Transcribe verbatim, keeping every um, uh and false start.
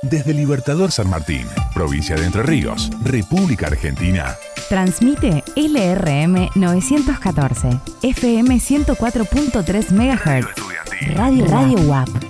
Desde Libertador San Martín, provincia de Entre Ríos, República Argentina. Transmite L R M novecientos catorce, F M ciento cuatro punto tres megahertz. Radio, Radio U A P.